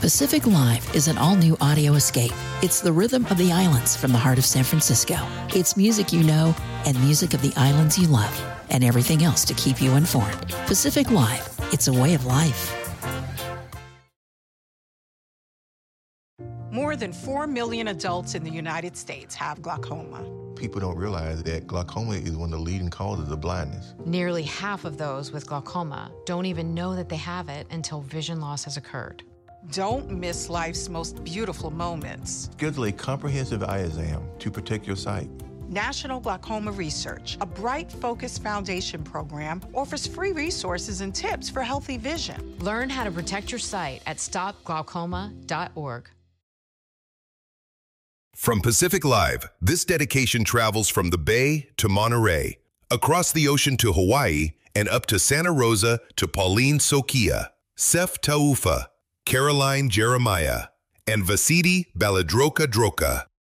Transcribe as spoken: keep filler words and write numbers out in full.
Pacific Live is an all-new audio escape. It's the rhythm of the islands from the heart of San Francisco. It's music you know and music of the islands you love, and everything else to keep you informed. Pacific Live, it's a way of life. More than four million adults in the United States have glaucoma. People don't realize that glaucoma is one of the leading causes of blindness. Nearly half of those with glaucoma don't even know that they have it until vision loss has occurred. Don't miss life's most beautiful moments. Schedule a comprehensive eye exam to protect your sight. National Glaucoma Research, a Bright Focus Foundation program, offers free resources and tips for healthy vision. Learn how to protect your sight at stop glaucoma dot org. From Pacific Live, this dedication travels from the Bay to Monterey, across the ocean to Hawaii, and up to Santa Rosa to Pauline Sokia, Sef Taufa, Caroline Jeremiah, and Vasidi Baladroka Droka.